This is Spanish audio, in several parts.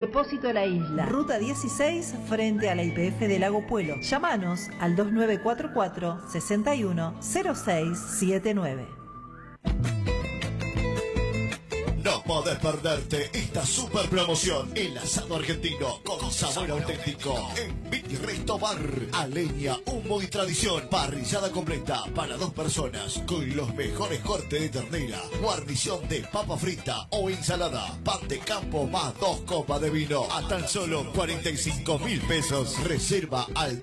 Depósito La Isla. Ruta 16, frente a la YPF de Lago Puelo. Llámanos al 2944-610679. No podés perderte esta super promoción. El asado argentino con sabor auténtico en Resto Bar. A leña, humo y tradición. Parrillada completa para 2 personas con los mejores cortes de ternera, guarnición de papa frita o ensalada, pan de campo más 2 copas de vino a tan solo 45.000 pesos. Reserva al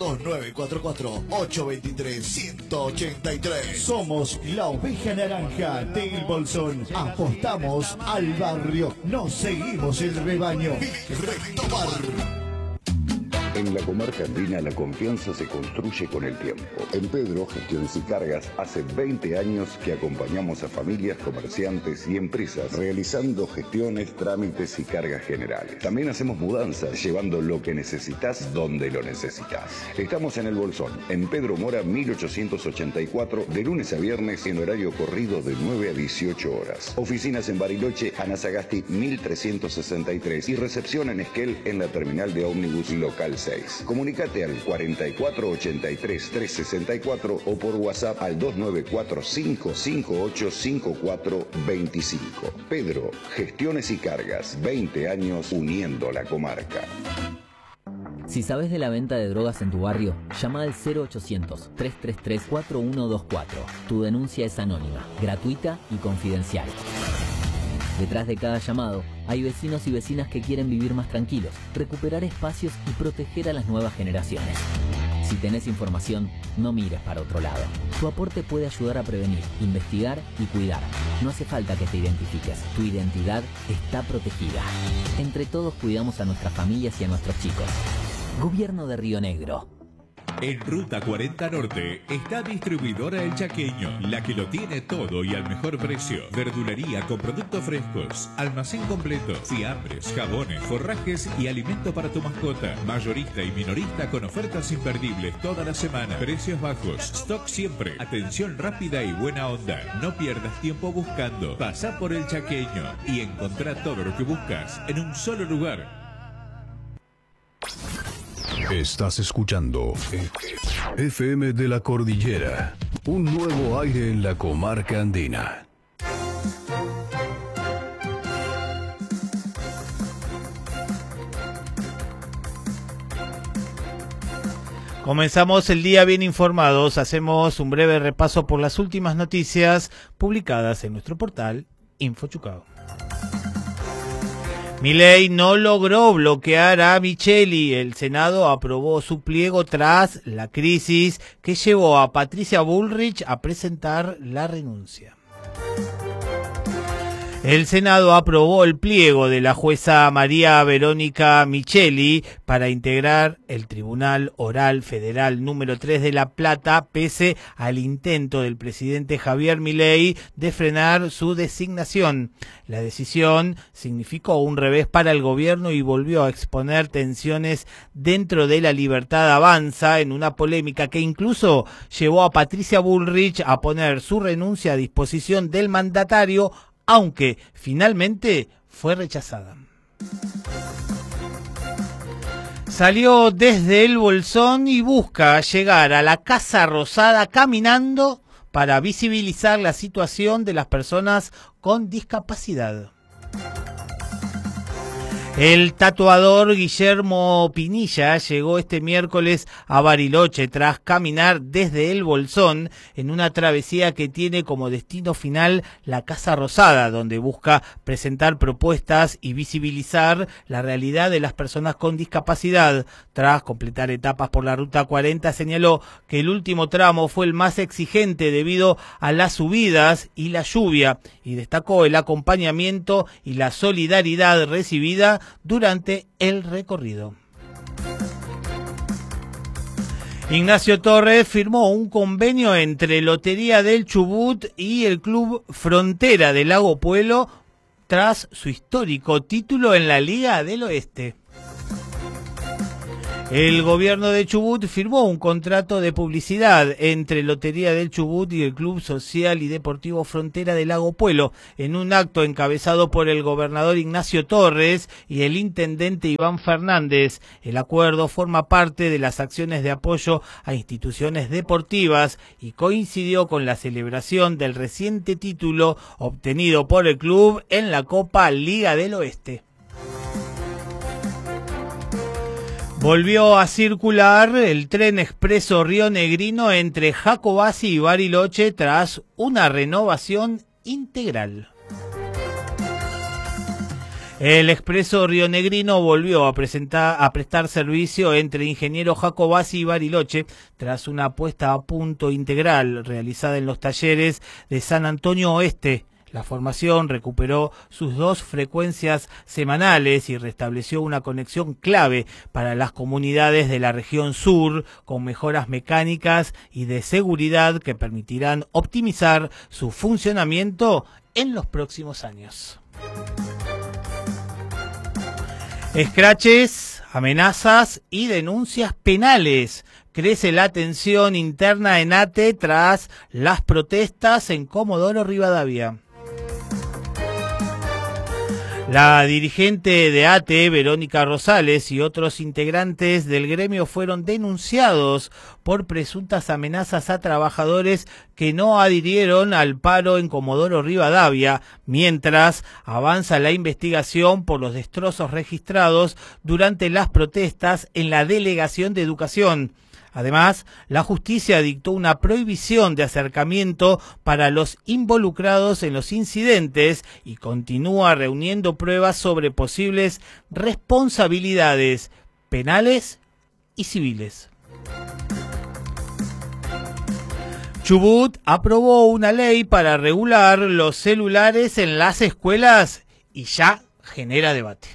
2944-823-183. Somos la oveja naranja del Bolsón. Apostamos al barrio, nos seguimos el rebaño. Resto Bar. En la comarca andina la confianza se construye con el tiempo. En Pedro Gestiones y Cargas hace 20 años que acompañamos a familias, comerciantes y empresas realizando gestiones, trámites y cargas generales. También hacemos mudanzas, llevando lo que necesitas donde lo necesitas. Estamos en el Bolsón, en Pedro Mora 1884, de lunes a viernes en horario corrido de 9 a 18 horas. Oficinas en Bariloche, Anasagasti 1363 y recepción en Esquel en la terminal de ómnibus local 6. Comunicate al 4483-364 o por WhatsApp al 2945585425. Pedro, Gestiones y Cargas, 20 años uniendo la comarca. Si sabes de la venta de drogas en tu barrio, llama al 0800-333-4124. Tu denuncia es anónima, gratuita y confidencial. Detrás de cada llamado hay vecinos y vecinas que quieren vivir más tranquilos, recuperar espacios y proteger a las nuevas generaciones. Si tenés información, no mires para otro lado. Tu aporte puede ayudar a prevenir, investigar y cuidar. No hace falta que te identifiques. Tu identidad está protegida. Entre todos cuidamos a nuestras familias y a nuestros chicos. Gobierno de Río Negro. En Ruta 40 Norte está Distribuidora El Chaqueño, la que lo tiene todo y al mejor precio. Verdulería con productos frescos, almacén completo, fiambres, jabones, forrajes y alimento para tu mascota. Mayorista y minorista con ofertas imperdibles toda la semana. Precios bajos, stock siempre, atención rápida y buena onda. No pierdas tiempo buscando. Pasá por El Chaqueño y encontrá todo lo que buscas en un solo lugar. Estás escuchando FM de la Cordillera, un nuevo aire en la comarca andina. Comenzamos el día bien informados, hacemos un breve repaso por las últimas noticias publicadas en nuestro portal InfoChucao. Milei no logró bloquear a Micheli. El Senado aprobó su pliego tras la crisis que llevó a Patricia Bullrich a presentar la renuncia. El Senado aprobó el pliego de la jueza María Verónica Micheli para integrar el Tribunal Oral Federal número 3 de La Plata, pese al intento del presidente Javier Milei de frenar su designación. La decisión significó un revés para el gobierno y volvió a exponer tensiones dentro de La Libertad Avanza en una polémica que incluso llevó a Patricia Bullrich a poner su renuncia a disposición del mandatario, aunque finalmente fue rechazada. Salió desde el Bolsón y busca llegar a la Casa Rosada caminando para visibilizar la situación de las personas con discapacidad. El tatuador Guillermo Pinilla llegó este miércoles a Bariloche tras caminar desde el Bolsón en una travesía que tiene como destino final la Casa Rosada, donde busca presentar propuestas y visibilizar la realidad de las personas con discapacidad. Tras completar etapas por la Ruta 40, señaló que el último tramo fue el más exigente debido a las subidas y la lluvia, y destacó el acompañamiento y la solidaridad recibida durante el recorrido. Ignacio Torres firmó un convenio entre Lotería del Chubut y el Club Frontera de Lago Puelo tras su histórico título en la Liga del Oeste. El gobierno de Chubut firmó un contrato de publicidad entre Lotería del Chubut y el Club Social y Deportivo Frontera de Lago Puelo, en un acto encabezado por el gobernador Ignacio Torres y el intendente Iván Fernández. El acuerdo forma parte de las acciones de apoyo a instituciones deportivas y coincidió con la celebración del reciente título obtenido por el club en la Copa Liga del Oeste. Volvió a circular el tren expreso rionegrino entre Jacobasi y Bariloche tras una renovación integral. El expreso rionegrino volvió a prestar servicio entre Ingeniero Jacobasi y Bariloche tras una puesta a punto integral realizada en los talleres de San Antonio Oeste. La formación recuperó sus 2 frecuencias semanales y restableció una conexión clave para las comunidades de la región sur, con mejoras mecánicas y de seguridad que permitirán optimizar su funcionamiento en los próximos años. Escraches, amenazas y denuncias penales. Crece la tensión interna en ATE tras las protestas en Comodoro Rivadavia. La dirigente de ATE, Verónica Rosales, y otros integrantes del gremio fueron denunciados por presuntas amenazas a trabajadores que no adhirieron al paro en Comodoro Rivadavia, mientras avanza la investigación por los destrozos registrados durante las protestas en la Delegación de Educación. Además, la justicia dictó una prohibición de acercamiento para los involucrados en los incidentes y continúa reuniendo pruebas sobre posibles responsabilidades penales y civiles. Chubut aprobó una ley para regular los celulares en las escuelas y ya genera debate.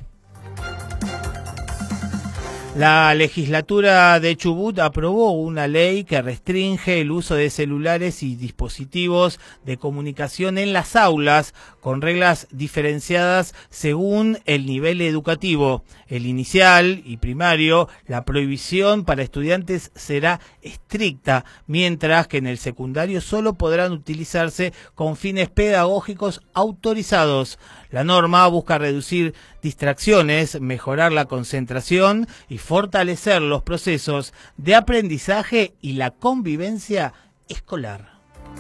La legislatura de Chubut aprobó una ley que restringe el uso de celulares y dispositivos de comunicación en las aulas con reglas diferenciadas según el nivel educativo. El inicial y primario, la prohibición para estudiantes será estricta, mientras que en el secundario solo podrán utilizarse con fines pedagógicos autorizados. La norma busca reducir distracciones, mejorar la concentración y fortalecer los procesos de aprendizaje y la convivencia escolar.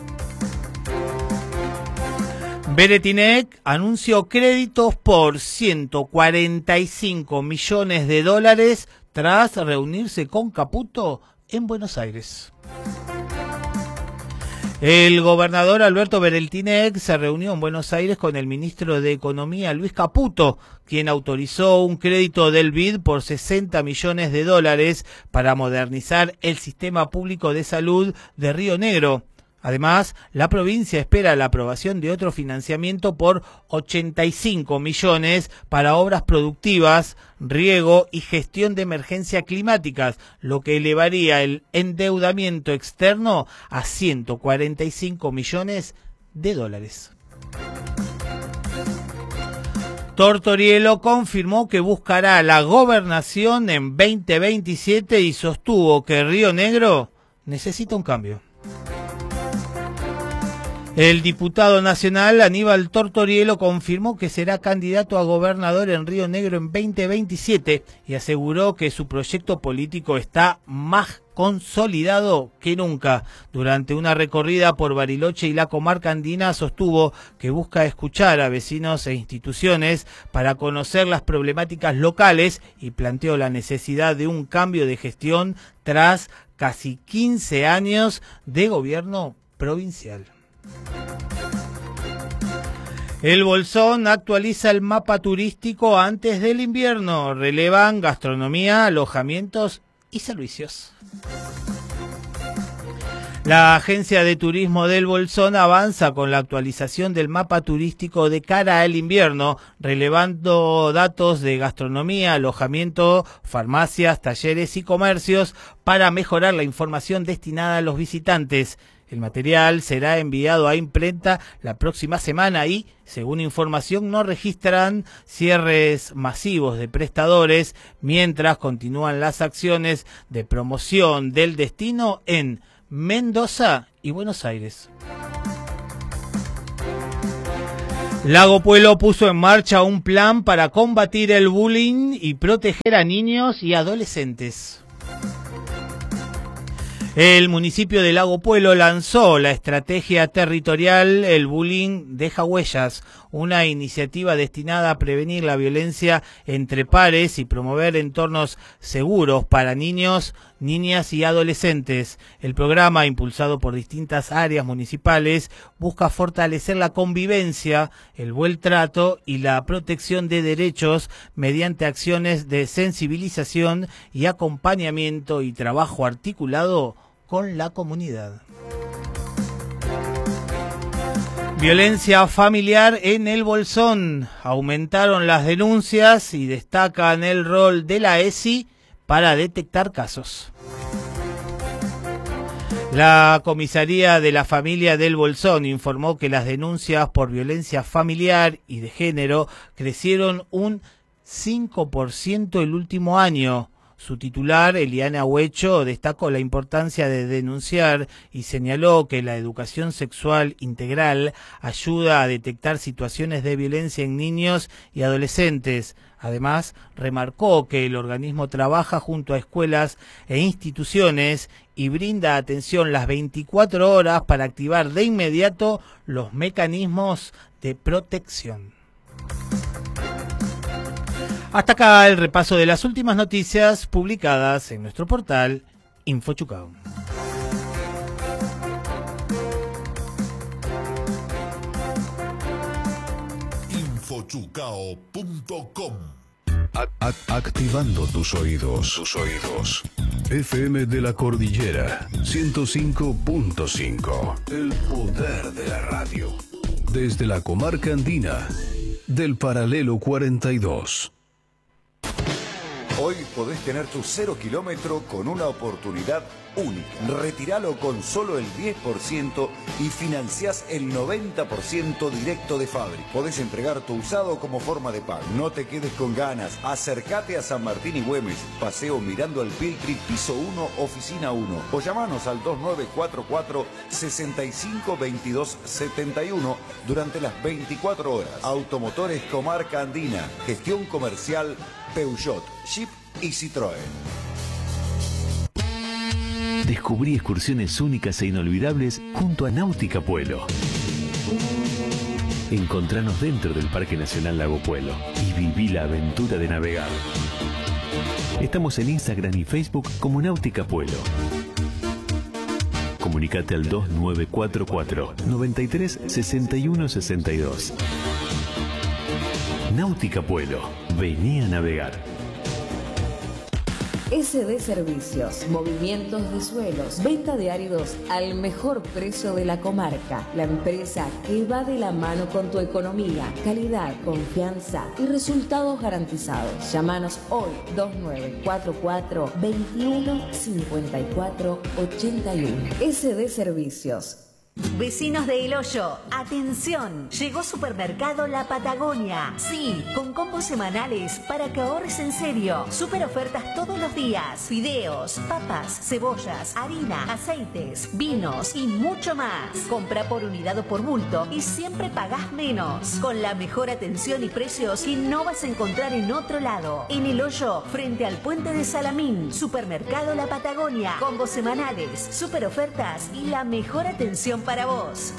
Beretinec anunció créditos por $145 millones tras reunirse con Caputo en Buenos Aires. El gobernador Alberto Beretinec se reunió en Buenos Aires con el ministro de Economía Luis Caputo, quien autorizó un crédito del BID por $60 millones para modernizar el sistema público de salud de Río Negro. Además, la provincia espera la aprobación de otro financiamiento por 85 millones para obras productivas, riego y gestión de emergencias climáticas, lo que elevaría el endeudamiento externo a $145 millones. Tortorielo confirmó que buscará la gobernación en 2027 y sostuvo que Río Negro necesita un cambio. El diputado nacional Aníbal Tortorielo confirmó que será candidato a gobernador en Río Negro en 2027 y aseguró que su proyecto político está más consolidado que nunca. Durante una recorrida por Bariloche y la comarca andina sostuvo que busca escuchar a vecinos e instituciones para conocer las problemáticas locales y planteó la necesidad de un cambio de gestión tras casi 15 años de gobierno provincial. El Bolsón actualiza el mapa turístico antes del invierno. Relevan gastronomía, alojamientos y servicios. La Agencia de Turismo del Bolsón avanza con la actualización del mapa turístico de cara al invierno, relevando datos de gastronomía, alojamiento, farmacias, talleres y comercios para mejorar la información destinada a los visitantes. El material será enviado a imprenta la próxima semana y, según información, no registran cierres masivos de prestadores mientras continúan las acciones de promoción del destino en Mendoza y Buenos Aires. Lago Puelo puso en marcha un plan para combatir el bullying y proteger a niños y adolescentes. El municipio de Lago Puelo lanzó la estrategia territorial El Bullying Deja Huellas, una iniciativa destinada a prevenir la violencia entre pares y promover entornos seguros para niños, niñas y adolescentes. El programa, impulsado por distintas áreas municipales, busca fortalecer la convivencia, el buen trato y la protección de derechos mediante acciones de sensibilización y acompañamiento y trabajo articulado con la comunidad. Violencia familiar en el Bolsón. Aumentaron las denuncias y destacan el rol de la ESI para detectar casos. La comisaría de la familia del Bolsón informó que las denuncias por violencia familiar y de género crecieron un 5% el último año. Su titular, Eliana Huecho, destacó la importancia de denunciar y señaló que la educación sexual integral ayuda a detectar situaciones de violencia en niños y adolescentes. Además, remarcó que el organismo trabaja junto a escuelas e instituciones y brinda atención las 24 horas para activar de inmediato los mecanismos de protección. Hasta acá el repaso de las últimas noticias publicadas en nuestro portal InfoChucao. Infochucao.com. Activando tus oídos. FM de la Cordillera 105.5. El poder de la radio. Desde la comarca andina del paralelo 42. Hoy podés tener tu 0 kilómetro con una oportunidad única. Retiralo con solo el 10% y financiás el 90% directo de fábrica. Podés entregar tu usado como forma de pago. No te quedes con ganas. Acércate a San Martín y Güemes. Paseo Mirando al Piltri, piso 1, oficina 1. O llamanos al 2944-652271 durante las 24 horas. Automotores Comarca Andina. Gestión comercial Peugeot, Jeep y Citroën. Descubrí excursiones únicas e inolvidables junto a Náutica Puelo. Encontranos dentro del Parque Nacional Lago Puelo y viví la aventura de navegar. Estamos en Instagram y Facebook como Náutica Puelo. Comunicate al 2944 93 61 62. Náutica Puelo. Vení a navegar. SD Servicios, movimientos de suelos, venta de áridos al mejor precio de la comarca. La empresa que va de la mano con tu economía, calidad, confianza y resultados garantizados. Llámanos hoy 2944 21 54 81. SD Servicios. Vecinos de El Hoyo, atención, llegó Supermercado La Patagonia. Sí, con combos semanales para que ahorres en serio. Super ofertas todos los días. Fideos, papas, cebollas, harina, aceites, vinos y mucho más. Compra por unidad o por bulto y siempre pagás menos. Con la mejor atención y precios que no vas a encontrar en otro lado. En El Hoyo, frente al puente de Salamín. Supermercado La Patagonia. Combos semanales, super ofertas y la mejor atención para vos.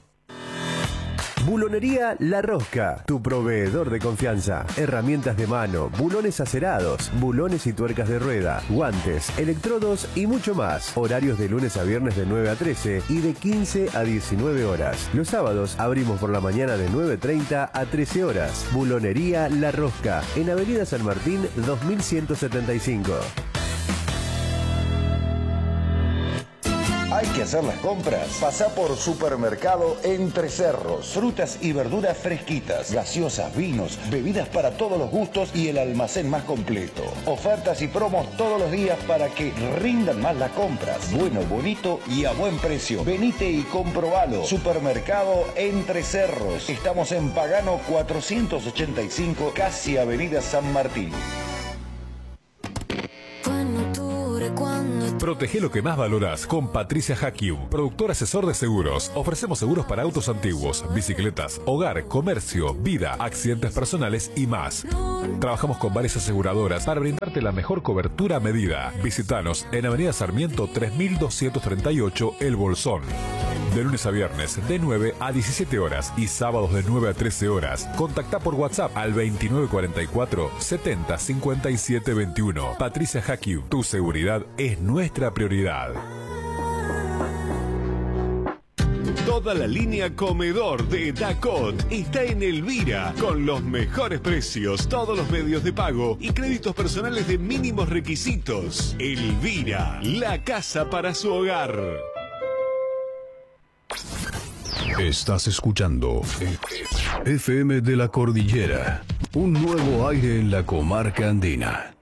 Bulonería La Rosca, tu proveedor de confianza. Herramientas de mano, bulones acerados, bulones y tuercas de rueda, guantes, electrodos y mucho más. Horarios de lunes a viernes de 9 a 13 y de 15 a 19 horas. Los sábados abrimos por la mañana de 9:30 a 13 horas. Bulonería La Rosca, en Avenida San Martín 2175. Hay que hacer las compras. Pasá por Supermercado Entre Cerros. Frutas y verduras fresquitas, gaseosas, vinos, bebidas para todos los gustos y el almacén más completo. Ofertas y promos todos los días para que rindan más las compras. Bueno, bonito y a buen precio. Venite y comprobalo. Supermercado Entre Cerros. Estamos en Pagano 485, casi Avenida San Martín. Protege lo que más valoras con Patricia Hakium, productor asesor de seguros. Ofrecemos seguros para autos antiguos, bicicletas, hogar, comercio, vida, accidentes personales y más. Trabajamos con varias aseguradoras para brindarte la mejor cobertura a medida. Visítanos en Avenida Sarmiento 3238 El Bolsón. De lunes a viernes de 9 a 17 horas y sábados de 9 a 13 horas. Contactá por WhatsApp al 2944 70 57 21. Patricia Hakium, tu seguridad es nuestra prioridad. Toda la línea comedor de Dacot está en Elvira, con los mejores precios, todos los medios de pago y créditos personales de mínimos requisitos. Elvira, la casa para su hogar. Estás escuchando FM de la Cordillera, un nuevo aire en la comarca andina.